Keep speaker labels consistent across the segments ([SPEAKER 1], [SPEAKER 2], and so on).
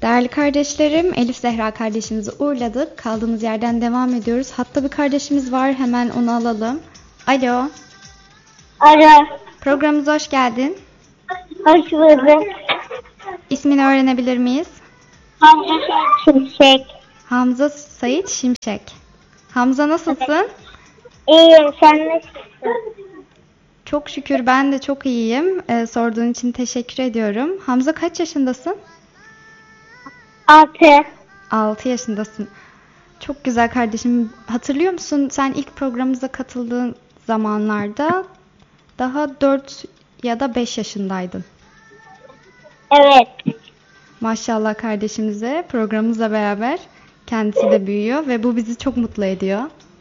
[SPEAKER 1] Değerli kardeşlerim, Elif Zehra kardeşimizi uğurladık. Kaldığımız yerden devam ediyoruz. Hatta bir kardeşimiz var, hemen onu alalım. Alo.
[SPEAKER 2] Alo.
[SPEAKER 1] Programımıza hoş geldin.
[SPEAKER 2] Hoş bulduk.
[SPEAKER 1] İsmini öğrenebilir miyiz?
[SPEAKER 2] Hamza Şimşek.
[SPEAKER 1] Hamza Sait Şimşek. Hamza nasılsın?
[SPEAKER 2] İyiyim, sen nasılsın?
[SPEAKER 1] Çok şükür ben de çok iyiyim. Sorduğun için teşekkür ediyorum. Hamza kaç yaşındasın?
[SPEAKER 2] 6.
[SPEAKER 1] 6 yaşındasın. Çok güzel kardeşim. Hatırlıyor musun? Sen ilk programımıza katıldığın zamanlarda daha 4 ya da 5 yaşındaydın.
[SPEAKER 2] Evet.
[SPEAKER 1] Maşallah kardeşimize programımızla beraber kendisi de büyüyor ve bu bizi çok mutlu ediyor.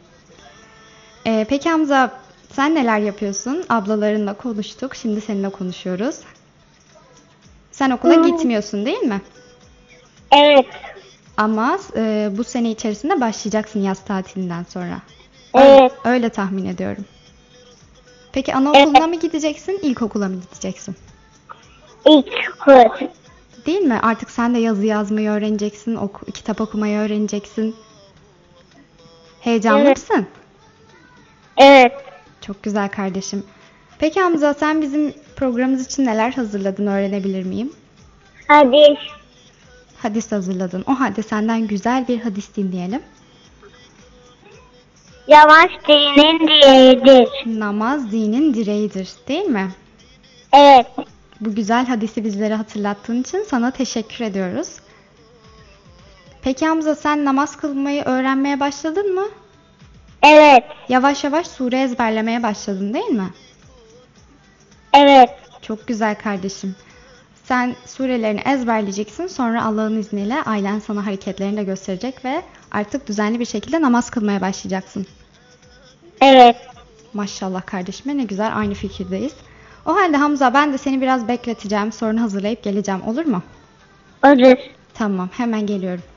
[SPEAKER 1] Peki Hamza, sen neler yapıyorsun? Ablalarınla konuştuk. Şimdi seninle konuşuyoruz. Sen okula gitmiyorsun değil mi?
[SPEAKER 2] Evet.
[SPEAKER 1] Ama bu sene içerisinde başlayacaksın yaz tatilinden sonra.
[SPEAKER 2] Evet.
[SPEAKER 1] Öyle tahmin ediyorum. Peki anaokuluna mı gideceksin, ilkokula mı gideceksin?
[SPEAKER 2] İlkokul.
[SPEAKER 1] Değil mi? Artık sen de yazı yazmayı öğreneceksin, kitap okumayı öğreneceksin. Heyecanlı
[SPEAKER 2] Evet.
[SPEAKER 1] mısın?
[SPEAKER 2] Evet.
[SPEAKER 1] Çok güzel kardeşim. Peki Hamza, sen bizim programımız için neler hazırladın öğrenebilir miyim?
[SPEAKER 2] Hadi.
[SPEAKER 1] Hadis hazırladın. O halde senden güzel bir hadis dinleyelim.
[SPEAKER 2] Yavaş dinin direğidir.
[SPEAKER 1] Namaz dinin direğidir, değil mi?
[SPEAKER 2] Evet.
[SPEAKER 1] Bu güzel hadisi bizlere hatırlattığın için sana teşekkür ediyoruz. Peki Hamza, sen namaz kılmayı öğrenmeye başladın mı?
[SPEAKER 2] Evet.
[SPEAKER 1] Yavaş yavaş sure ezberlemeye başladın değil mi?
[SPEAKER 2] Evet.
[SPEAKER 1] Çok güzel kardeşim. Sen surelerini ezberleyeceksin, sonra Allah'ın izniyle ailen sana hareketlerini de gösterecek ve artık düzenli bir şekilde namaz kılmaya başlayacaksın.
[SPEAKER 2] Evet.
[SPEAKER 1] Maşallah kardeşime, ne güzel, aynı fikirdeyiz. O halde Hamza, ben de seni biraz bekleteceğim, sorunu hazırlayıp geleceğim, olur mu?
[SPEAKER 2] Olur.
[SPEAKER 1] Tamam, hemen geliyorum.